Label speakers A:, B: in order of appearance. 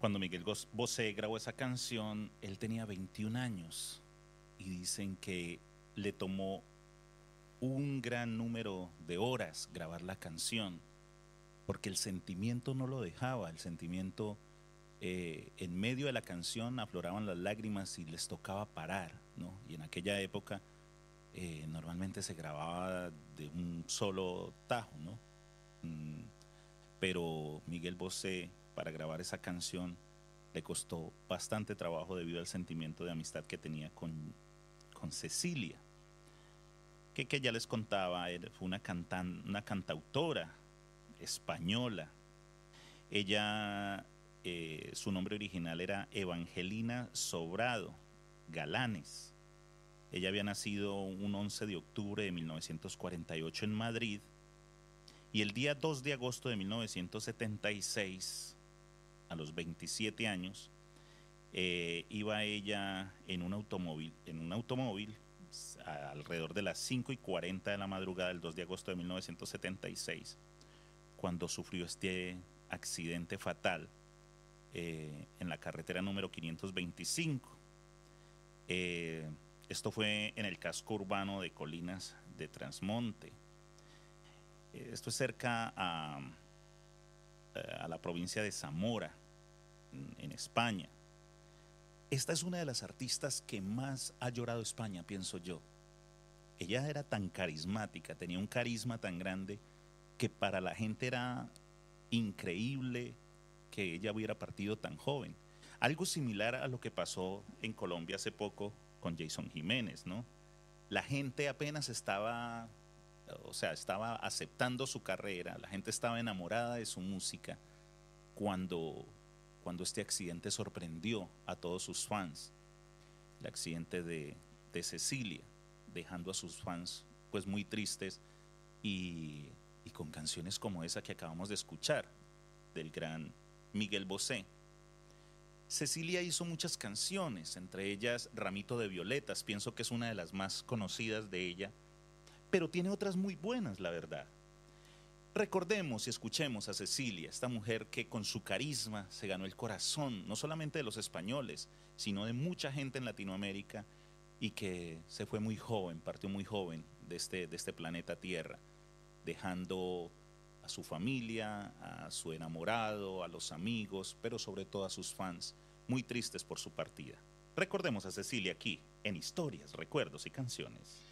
A: Cuando Miguel Bosé grabó esa canción, él tenía 21 años y dicen que le tomó un gran número de horas grabar la canción, porque el sentimiento no lo dejaba, el sentimiento en medio de la canción afloraban las lágrimas y les tocaba parar, ¿no? Y en aquella época normalmente se grababa de un solo tajo, ¿no? Mm, pero Miguel Bosé, para grabar esa canción, le costó bastante trabajo debido al sentimiento de amistad que tenía con Cecilia, que ya les contaba, fue una cantautora española. Ella, su nombre original era Evangelina Sobrado Galanes. Ella había nacido un 11 de octubre de 1948 en Madrid y el día 2 de agosto de 1976, a los 27 años, iba ella en un automóvil alrededor de las 5:40 de la madrugada del 2 de agosto de 1976, cuando sufrió este accidente fatal en la carretera número 525. Esto fue en el casco urbano de Colinas de Trasmonte. Esto es cerca a la provincia de Zamora, en España. Esta es una de las artistas que más ha llorado España, pienso yo. Ella era tan carismática, tenía un carisma tan grande que para la gente era increíble que ella hubiera partido tan joven. Algo similar a lo que pasó en Colombia hace poco con Jason Jiménez, ¿no? La gente apenas estaba, o sea, estaba aceptando su carrera, la gente estaba enamorada de su música cuando, cuando este accidente sorprendió a todos sus fans, el accidente de Cecilia, dejando a sus fans pues muy tristes y con canciones como esa que acabamos de escuchar del gran Miguel Bosé. Cecilia hizo muchas canciones, entre ellas Ramito de Violetas, pienso que es una de las más conocidas de ella, pero tiene otras muy buenas, la verdad. Recordemos y escuchemos a Cecilia, esta mujer que con su carisma se ganó el corazón, no solamente de los españoles, sino de mucha gente en Latinoamérica y que se fue muy joven, partió muy joven de este planeta Tierra, dejando a su familia, a su enamorado, a los amigos, pero sobre todo a sus fans, muy tristes por su partida. Recordemos a Cecilia aquí, en Historias, Recuerdos y Canciones.